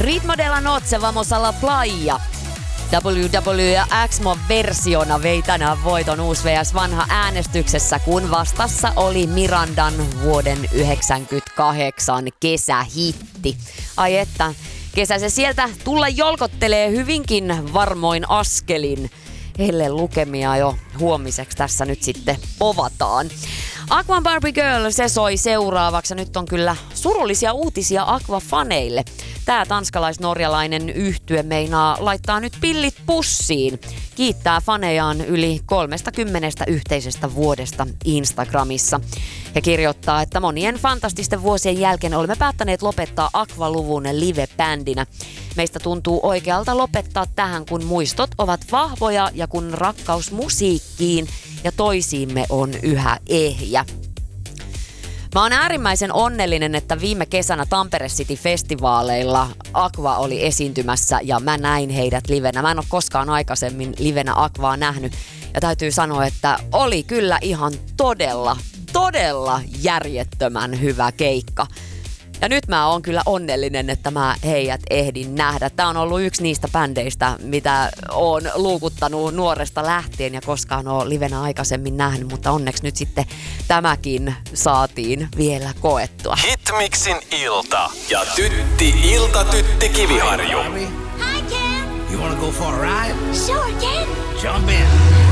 Ritmo de la noche, vamos a la playa. WWE Exmo-versiona vei tänään voiton uusi vs vanha äänestyksessä, kun vastassa oli Mirandan vuoden 1998 kesähitti. Ai että, kesä se sieltä tulla jolkottelee hyvinkin varmoin askelin. Helle lukemia jo huomiseksi tässä nyt sitten povataan. Aquan Barbie Girl, se soi seuraavaksi. Nyt on kyllä surullisia uutisia Aqua-faneille. Tää tanskalais-norjalainen yhtye meinaa laittaa nyt pillit pussiin. Kiittää fanejaan yli 30 yhteisestä vuodesta Instagramissa. He kirjoittaa, että monien fantastisten vuosien jälkeen olemme päättäneet lopettaa Aqua-luvun live-bändinä. Meistä tuntuu oikealta lopettaa tähän, kun muistot ovat vahvoja ja kun rakkaus musiikkiin ja toisiimme on yhä ehjä. Mä oon äärimmäisen onnellinen, että viime kesänä Tampere City-festivaaleilla Aqua oli esiintymässä ja mä näin heidät livenä. Mä en ole koskaan aikaisemmin livenä Aquaa nähnyt ja täytyy sanoa, että oli kyllä ihan todella järjettömän hyvä keikka. Ja nyt mä oon kyllä onnellinen, että mä heidät ehdin nähdä. Tää on ollut yksi niistä bändeistä, mitä oon luukuttanut nuoresta lähtien ja koskaan oon livenä aikaisemmin nähnyt, mutta onneksi nyt sitten tämäkin saatiin vielä koettua. Hitmixin ilta ja Tytti Kiviharju. Hi, Ken. You wanna go for a ride? Sure, Ken. Jump in.